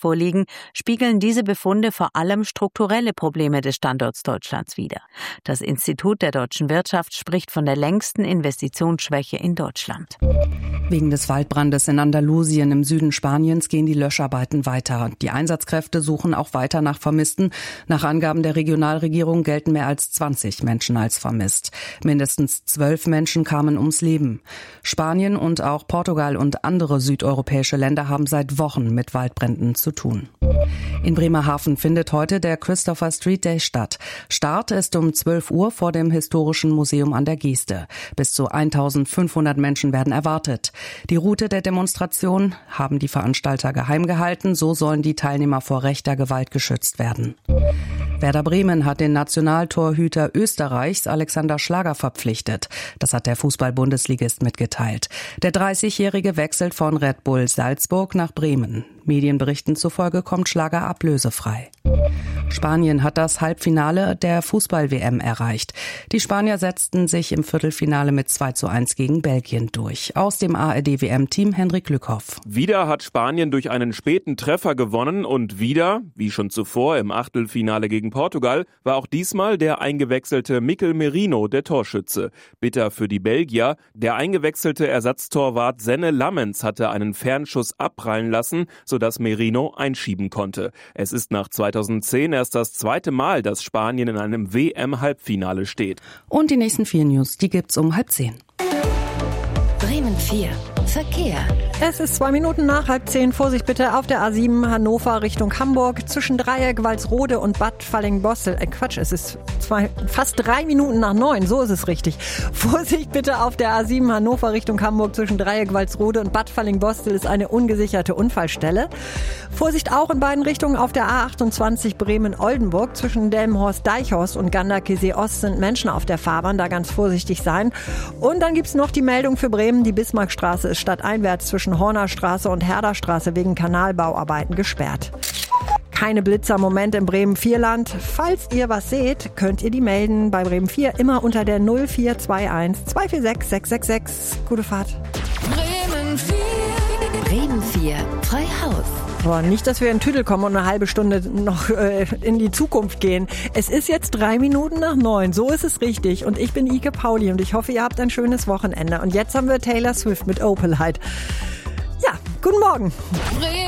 vorliegen, spiegeln diese Befunde vor allem strukturelle Probleme des Standorts Deutschlands wider. Das Institut der deutschen Wirtschaft spricht von der längsten Investitionsschwäche in Deutschland. Wegen des Waldbrandes in Andalusien im Süden Spaniens gehen die Löscharbeiten weiter. Die Einsatzkräfte suchen auch weiter nach Vermissten. Nach Angaben der Regionalregierung gelten mehr als 20 Menschen als vermisst. Mindestens 12 Menschen kamen ums Leben. Spanien und auch Portugal und andere südeuropäische Länder haben seit Wochen mit Waldbränden zu tun. In Bremerhaven findet heute der Christopher Street Day statt. Start ist um 12 Uhr vor dem Historischen Museum an der Geste. Bis zu 1500 Menschen werden erwartet. Die Route der Demonstration haben die Veranstalter geheim gehalten. So sollen die Teilnehmer vor rechter Gewalt geschützt werden. Werder Bremen hat den Nationaltorhüter Österreichs Alexander Schlager verpflichtet. Das hat der Fußball-Bundesligist mitgeteilt. Der 30-Jährige wechselt von Red Bull Salzburg nach Bremen. Medienberichten zufolge kommt Schlager ablösefrei. Spanien hat das Halbfinale der Fußball-WM erreicht. Die Spanier setzten sich im Viertelfinale mit 2:1 gegen Belgien durch. Aus dem ARD-WM-Team Henrik Lückhoff. Wieder hat Spanien durch einen späten Treffer gewonnen und wieder, wie schon zuvor im Achtelfinale gegen Portugal, war auch diesmal der eingewechselte Mikel Merino der Torschütze. Bitter für die Belgier, der eingewechselte Ersatztorwart Senne Lammens hatte einen Fernschuss abprallen lassen, sodass Merino einschieben konnte. Es ist nach 2010 erst das zweite Mal, dass Spanien in einem WM-Halbfinale steht. Und die nächsten 4 News, die gibt's um 9:30. Bremen 4. Verkehr. Es ist 2 Minuten nach 9:30. Vorsicht bitte auf der A7 Hannover Richtung Hamburg zwischen Dreieck, Walsrode und Bad Fallingbostel. Es ist fast 3 Minuten nach 9, so ist es richtig. Vorsicht bitte auf der A7 Hannover Richtung Hamburg zwischen Dreieck, Walsrode und Bad Fallingbostel ist eine ungesicherte Unfallstelle. Vorsicht auch in beiden Richtungen auf der A28 Bremen-Oldenburg zwischen Delmenhorst-Deichhorst und Ganderkesee-Ost sind Menschen auf der Fahrbahn, da ganz vorsichtig sein. Und dann gibt's noch die Meldung für Bremen, die Bismarckstraße ist stadteinwärts zwischen Hornerstraße und Herderstraße wegen Kanalbauarbeiten gesperrt. Keine Blitzermomente im Bremen-4-Land. Falls ihr was seht, könnt ihr die melden bei Bremen 4 immer unter der 0421 246 666. Gute Fahrt. Bremen 4. Bremen 4. Freihaus. Aber nicht, dass wir in Tüdel kommen und eine halbe Stunde noch in die Zukunft gehen. Es ist jetzt 3 Minuten nach 9. So ist es richtig. Und ich bin Ike Pauli und ich hoffe, ihr habt ein schönes Wochenende. Und jetzt haben wir Taylor Swift mit Opalite. Ja, guten Morgen.